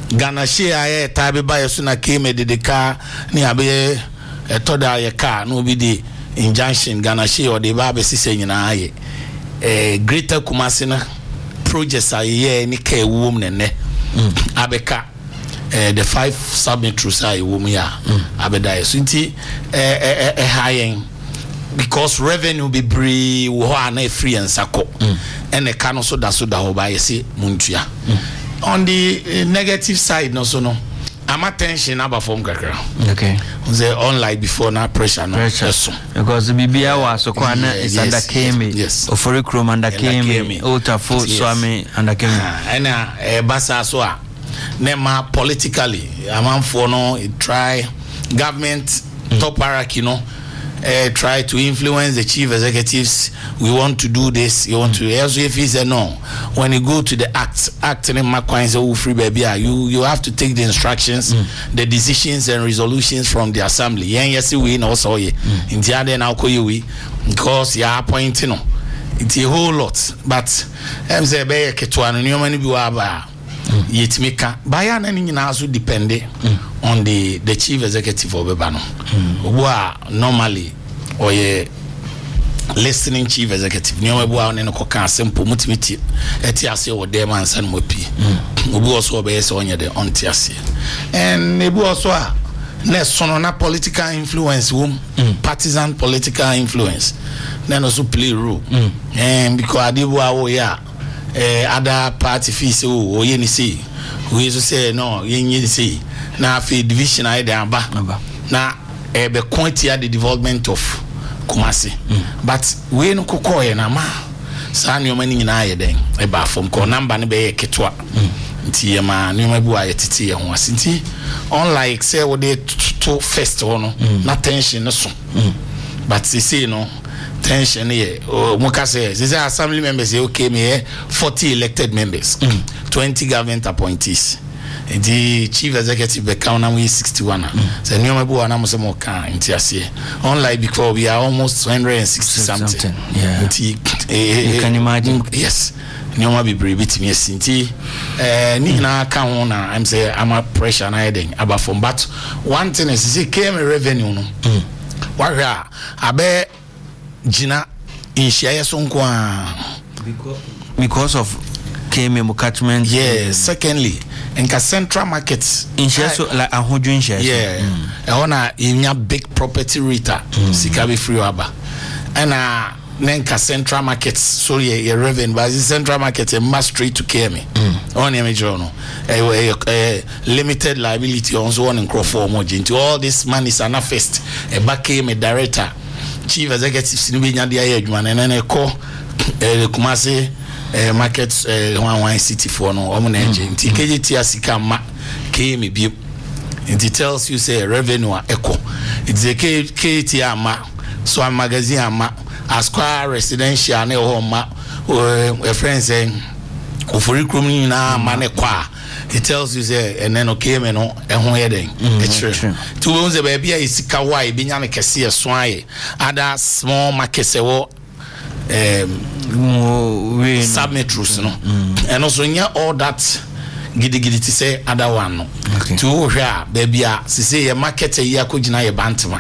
Ghana share tabe ba so na keme de car ni abe toda ye car no bi di injunction Ghana share o de ba be sise nyina aye Greater Kumasi na projects aye ni ka ewum nene abeka the 5 sub-metros are ewum ya abeda so nti high because revenue be bree wo na free and sako and the can also da ho ba yesi muntua on the negative side no so no I'm attention about from kakra okay say unlike before na pressure no because the BBA was so kwana is under Kemi Ofori Krom under Kemi Otafo Swami under Kemi and basa so a nema politically amanfo no try government top hierarchy no try to influence the chief executives. We want to do this. You want to. Also, if he said no, when you go to the act in Makwan free baby, you have to take the instructions, the decisions and resolutions from the assembly. Yes, we know so ye. In the other now, because you are appointing no. It's a whole lot. But I'm saying, be ketwan no many be waba. Yetmika baya na ni na so depend on the chief executive of Bebano who are normally or ye listening chief executive ni obo a no koka simple mutimiti etiase wo dem ansan mopi obi also be so onye de ontiase and ebu also a na sono na political influence partisan political influence na no so play role and because adibu awo ya other party fees o ye ni say we so say no ye ni say na fe division I dey aba na be quantity the development of Kumasi but we no kokoye na ma sa nyoma ni nyina ye den e ba fom ko number ne be ye ketwa nti ye ma nyoma bi wa ye tete ye ho asinti unlike say we dey to first no na tension no so but say no tension here mukase say assembly members say okay me 40 elected members 20 government appointees the chief executive be count na we 61 say nyoma bu na mo say mo kan ntiase unlike because we are almost 160 something you can imagine yes nyoma be brave bitimi asinti ni na ka ho na I'm say I'm a pressure na heading about from but one thing is say came revenue no wahwa abe Gina in share because of KM catchment. Yeah, secondly, in central markets in share so like a hundred shares. Yeah, I wanna in big property reta sikabi free waba. And nenka central markets so ye revenue but central market a must straight to KM. On image no limited liability on so one in Crawford margin to all this money is an first a back KM director chief executive ni be nya de aye adwuma na na ko Kumasi market one city for no omo na enje nti KGT asika ma KM bi it tells you say revenue echo it's a KGT ama so a magazine ama Asqua residential na ho ma a friend saying Ofori Krom ni na ma ne kwa it tells you say and then okay me no ehun ye den it's true to won say baby a isika wa e binya ne kese ye so aye other small markets e wo sub-metros no and also nya all that gidi to say other one no to hwa baby a say ye market e akogina ye bantama